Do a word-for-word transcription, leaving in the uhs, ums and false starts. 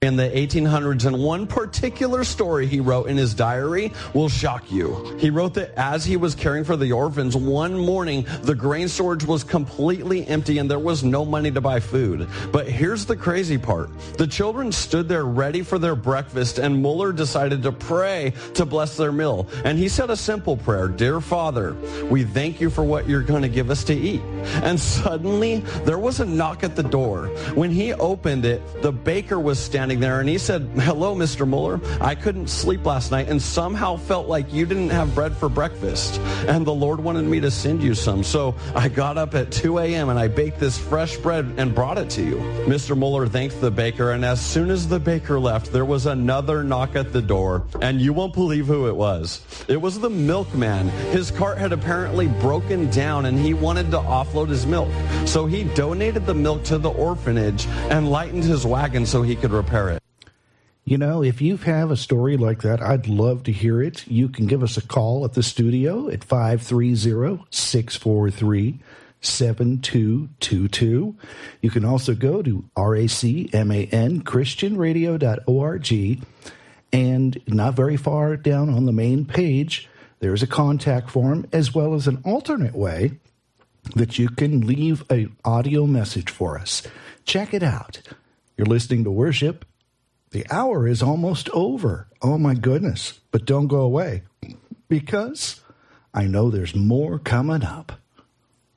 in the eighteen hundreds, and one particular story he wrote in his diary will shock you. He wrote that as he was caring for the orphans, one morning the grain storage was completely empty and there was no money to buy food. But here's the crazy part. The children stood there ready for their breakfast, and Mueller decided to pray to bless their meal. And he said a simple prayer: "Dear Father, we thank you for what you're going to give us to eat." And suddenly there was a knock at the door. When he opened it, the baker was standing there, and he said, "Hello, Mister Mueller. I couldn't sleep last night and somehow felt like you didn't have bread for breakfast. And the Lord wanted me to send you some. So I got up at two a.m. and I baked this fresh bread and brought it to you." Mister Mueller thanked the baker, and as soon as the baker left, there was another knock at the door. And you won't believe who it was. It was the milkman. His cart had apparently broken down, and he wanted to offload his milk. So he donated the milk to the orphanage and lightened his wagon so he could repair it. You know, if you have a story like that, I'd love to hear it. You can give us a call at the studio at five three zero, six four three, seven two two two. You can also go to racman, christian radio dot org, and not very far down on the main page, there's a contact form as well as an alternate way that you can leave an audio message for us. Check it out. You're listening to Worship. The hour is almost over. Oh, my goodness. But don't go away, because I know there's more coming up.